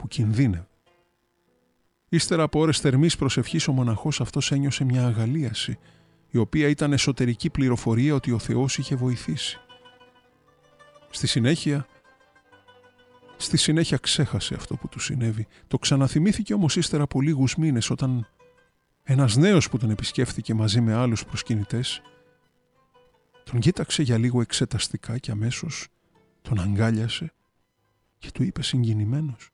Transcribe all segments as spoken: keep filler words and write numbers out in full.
που κινδύνευε. Ύστερα από ώρες θερμής προσευχής ο μοναχός αυτός ένιωσε μια αγαλίαση, η οποία ήταν εσωτερική πληροφορία ότι ο Θεός είχε βοηθήσει. Στη συνέχεια, στη συνέχεια ξέχασε αυτό που του συνέβη. Το ξαναθυμήθηκε όμως ύστερα από λίγους μήνες, όταν ένας νέος που τον επισκέφθηκε μαζί με άλλους προσκυνητές τον κοίταξε για λίγο εξεταστικά και αμέσως τον αγκάλιασε και του είπε συγκινημένος: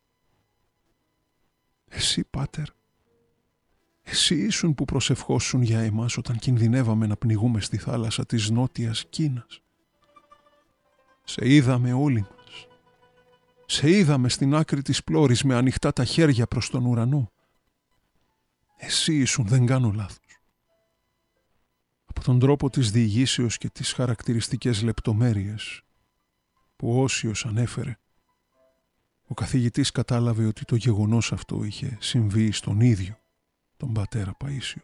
«Εσύ, Πάτερ, εσύ ήσουν που προσευχόσουν για εμάς όταν κινδυνεύαμε να πνιγούμε στη θάλασσα της Νότιας Κίνας. Σε είδαμε όλοι μας. Σε είδαμε στην άκρη της πλώρης με ανοιχτά τα χέρια προς τον ουρανό. Εσύ ήσουν, δεν κάνω λάθος». Από τον τρόπο της διηγήσεως και τις χαρακτηριστικές λεπτομέρειες που ο Όσιος ανέφερε, ο καθηγητής κατάλαβε ότι το γεγονός αυτό είχε συμβεί στον ίδιο τον πατέρα Παΐσιο.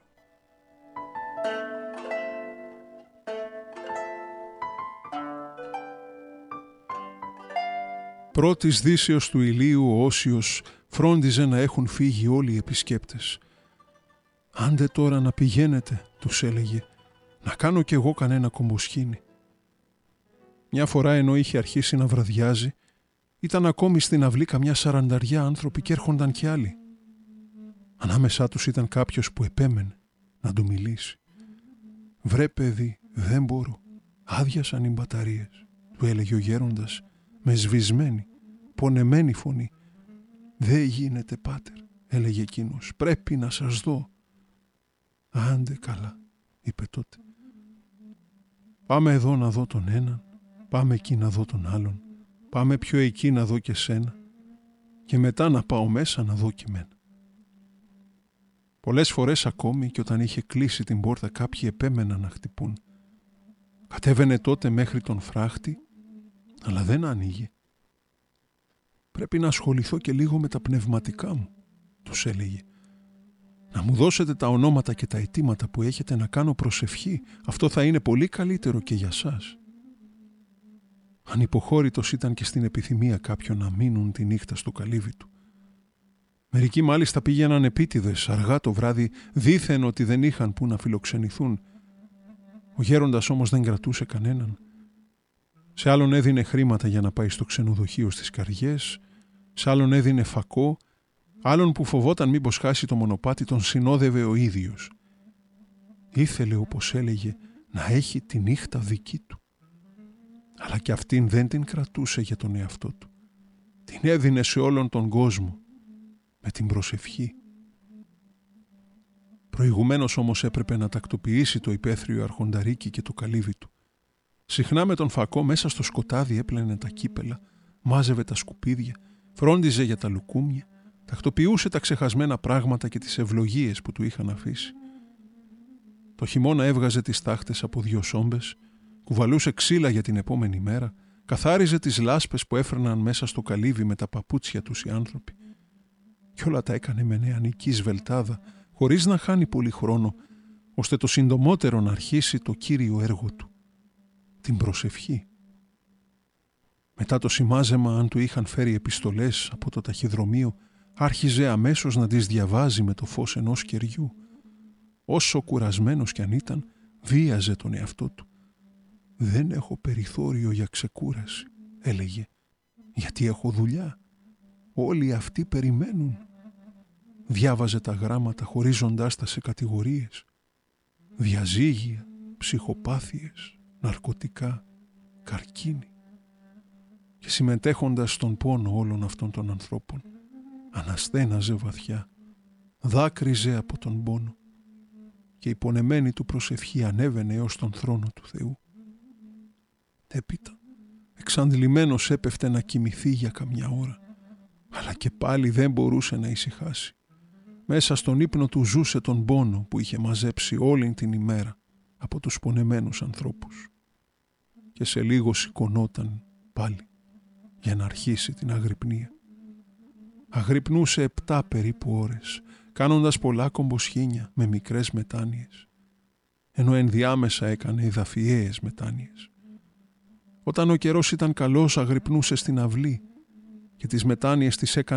Πρώτης δύσεως του ηλίου ο Όσιος φρόντιζε να έχουν φύγει όλοι οι επισκέπτες. «Άντε τώρα να πηγαίνετε», τους έλεγε, «να κάνω κι εγώ κανένα κομποσχήνι». Μια φορά ενώ είχε αρχίσει να βραδιάζει, ήταν ακόμη στην αυλή καμιά σαρανταριά άνθρωποι και έρχονταν κι άλλοι. Ανάμεσά τους ήταν κάποιος που επέμενε να του μιλήσει. «Βρε παιδί, δεν μπορώ, άδειασαν οι μπαταρίες», του έλεγε ο γέροντας με σβησμένη, πονεμένη φωνή. «Δεν γίνεται, Πάτερ», έλεγε εκείνος, «πρέπει να σας δω». «Άντε καλά», είπε τότε. «Πάμε εδώ να δω τον έναν, πάμε εκεί να δω τον άλλον, πάμε πιο εκεί να δω και σένα και μετά να πάω μέσα να δω και μένα». Πολλές φορές ακόμη και όταν είχε κλείσει την πόρτα κάποιοι επέμεναν να χτυπούν. Κατέβαινε τότε μέχρι τον φράχτη, αλλά δεν άνοιγε. «Πρέπει να ασχοληθώ και λίγο με τα πνευματικά μου», τους έλεγε. «Να μου δώσετε τα ονόματα και τα αιτήματα που έχετε να κάνω προσευχή. Αυτό θα είναι πολύ καλύτερο και για σας». Ανυποχώρητος ήταν και στην επιθυμία κάποιον να μείνουν τη νύχτα στο καλύβι του. Μερικοί μάλιστα πήγαιναν επίτηδες αργά το βράδυ, δήθεν ότι δεν είχαν που να φιλοξενηθούν. Ο γέροντας όμως δεν κρατούσε κανέναν. Σε άλλον έδινε χρήματα για να πάει στο ξενοδοχείο στις Καριές, σε άλλον έδινε φακό, άλλον που φοβόταν μήπως χάσει το μονοπάτι τον συνόδευε ο ίδιος. Ήθελε, όπως έλεγε, να έχει τη νύχτα δική του. Αλλά και αυτήν δεν την κρατούσε για τον εαυτό του. Την έδινε σε όλον τον κόσμο, με την προσευχή. Προηγουμένως όμως έπρεπε να τακτοποιήσει το υπαίθριο αρχονταρίκι και το καλύβι του. Συχνά με τον φακό μέσα στο σκοτάδι έπλαινε τα κύπελα, μάζευε τα σκουπίδια, φρόντιζε για τα λουκούμια, τακτοποιούσε τα ξεχασμένα πράγματα και τις ευλογίες που του είχαν αφήσει. Το χειμώνα έβγαζε τις τάχτες από δύο σόμπες, κουβαλούσε ξύλα για την επόμενη μέρα, καθάριζε τις λάσπες που έφερναν μέσα στο καλύβι με τα παπούτσια τους οι άνθρωποι. Κι όλα τα έκανε με νεανική σβελτάδα, χωρίς να χάνει πολύ χρόνο, ώστε το συντομότερο να αρχίσει το κύριο έργο του, την προσευχή. Μετά το σημάζεμα, αν του είχαν φέρει επιστολές από το ταχυδρομείο, άρχιζε αμέσως να τις διαβάζει με το φως ενός κεριού. Όσο κουρασμένος κι αν ήταν, βίαζε τον εαυτό του. «Δεν έχω περιθώριο για ξεκούραση», έλεγε, «γιατί έχω δουλειά. Όλοι αυτοί περιμένουν». Διάβαζε τα γράμματα χωρίζοντάς τα σε κατηγορίες. Διαζύγια, ψυχοπάθειες, ναρκωτικά, καρκίνη. Και συμμετέχοντας στον πόνο όλων αυτών των ανθρώπων, αναστέναζε βαθιά, δάκρυζε από τον πόνο και η πονεμένη του προσευχή ανέβαινε έως τον θρόνο του Θεού. Έπειτα, εξαντλημένος έπεφτε να κοιμηθεί για καμιά ώρα, αλλά και πάλι δεν μπορούσε να ησυχάσει. Μέσα στον ύπνο του ζούσε τον πόνο που είχε μαζέψει όλη την ημέρα από τους πονεμένους ανθρώπους. Και σε λίγο σηκωνόταν πάλι για να αρχίσει την αγρυπνία. Αγρυπνούσε επτά περίπου ώρες, κάνοντας πολλά κομποσχήνια με μικρές μετάνοιες, ενώ ενδιάμεσα έκανε εδαφιαίες μετάνοιες. Όταν ο καιρός ήταν καλός, αγρυπνούσε στην αυλή και τις μετάνοιες τις έκανε